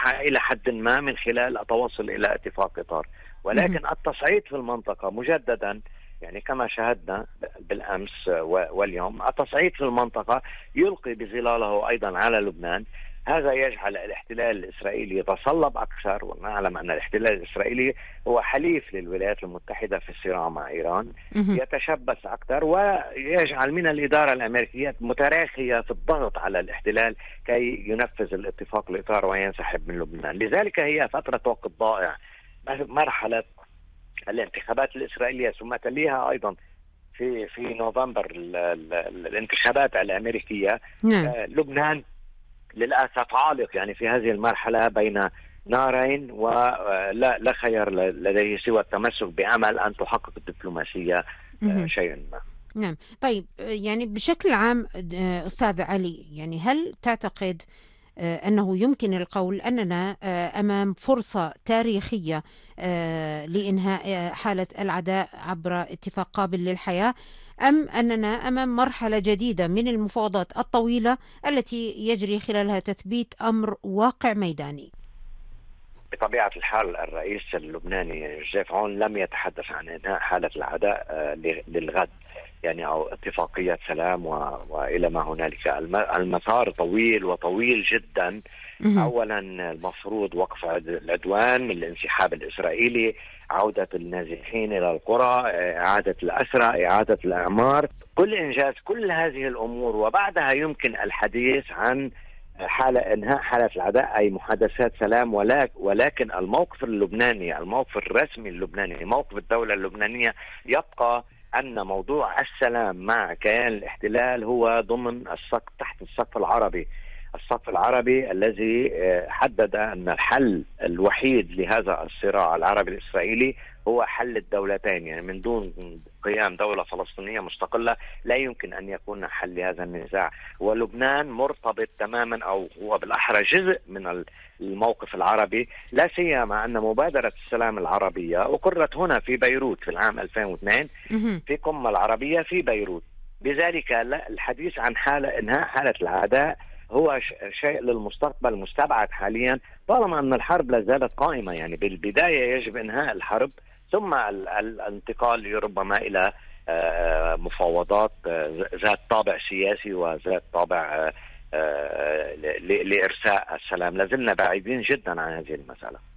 المساحة إلى حد ما من خلال التوصل إلى اتفاق إطار. ولكن التصعيد في المنطقة مجددا، يعني كما شاهدنا بالأمس واليوم، التصعيد في المنطقة يلقي بظلاله أيضا على لبنان. هذا يجعل الاحتلال الإسرائيلي يتصلب أكثر، ونعلم أن الاحتلال الإسرائيلي هو حليف للولايات المتحدة في الصراع مع إيران، يتشبث أكثر ويجعل من الإدارة الأمريكية متراخية في الضغط على الاحتلال كي ينفذ الاتفاق الإطار وينسحب من لبنان. لذلك هي فترة وقت ضائع، مرحلة الانتخابات الإسرائيلية ثم تليها أيضا في نوفمبر الانتخابات الأمريكية. لبنان للأسف عالق يعني في هذه المرحلة بين نارين، ولا خير لديه سوى التمسك بأمل أن تحقق الدبلوماسية شيئا ما. نعم. طيب، يعني بشكل عام أستاذ علي، يعني هل تعتقد أنه يمكن القول أننا أمام فرصة تاريخية لإنهاء حالة العداء عبر اتفاق قابل للحياة، أم أننا أمام مرحلة جديدة من المفاوضات الطويلة التي يجري خلالها تثبيت أمر واقع ميداني؟ بطبيعة الحال الرئيس اللبناني جوزيف عون لم يتحدث عن إنهاء حالة العداء للغد، يعني أو اتفاقية سلام وإلى ما هنالك. المسار طويل وطويل جدا. أولا المفروض وقف العدوان، الانسحاب الإسرائيلي، عودة النازحين إلى القرى، إعادة الأسرى، إعادة الأعمار، كل إنجاز كل هذه الأمور، وبعدها يمكن الحديث عن إنهاء حالة العداء، أي محادثات سلام. ولكن الموقف اللبناني، الموقف الرسمي اللبناني، موقف الدولة اللبنانية يبقى أن موضوع السلام مع كيان الاحتلال هو ضمن السقف، تحت السقف العربي. السقف العربي الذي حدد أن الحل الوحيد لهذا الصراع العربي الإسرائيلي هو حل الدولتين، يعني من دون قيام دولة فلسطينية مستقلة لا يمكن أن يكون حل لهذا النزاع. ولبنان مرتبط تماما، أو هو بالأحرى جزء من الموقف العربي، لا سيما أن مبادرة السلام العربية أقرت هنا في بيروت في العام 2002 في قمة العربية في بيروت. بذلك الحديث عن إنهاء حالة العداء هو شيء للمستقبل مستبعد حاليا، طالما أن الحرب لا زالت قائمة. يعني بالبداية يجب إنهاء الحرب، ثم الانتقال ربما إلى مفاوضات ذات طابع سياسي وذات طابع لإرساء السلام. لازلنا بعيدين جدا عن هذه المسألة.